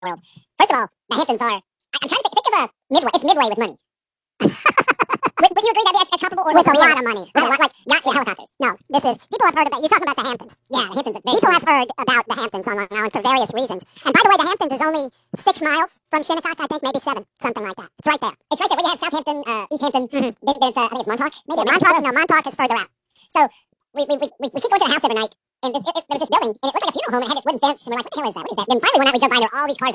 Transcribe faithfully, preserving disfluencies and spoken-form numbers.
world. First of all, the Hamptons are. I, I'm trying to think, think of a midway. It's midway with money. would, would you agree that'd be comparable or with a really- lot of money. With a lot, like yachts and helicopters? No, this is people have heard about. You're talking about the Hamptons. Yeah, the Hamptons are very People cool. have heard about the Hamptons on Long Island for various reasons. And by the way, the Hamptons is only six miles from Shinnecock, I think, maybe seven, something like that. It's right there. It's right there. Where you have Southampton, uh, East Hampton. Mhm. Then, then it's, uh, I think it's Montauk. Maybe Yeah, Montauk, no, Montauk is further out. So we, we, we, we we keep going to the house every night, and it, it, there was this building, and it looked like a funeral home, and it had this wooden fence, and we're like, what the hell is that? What is that? Then finally one night we drove by, and there were all these cars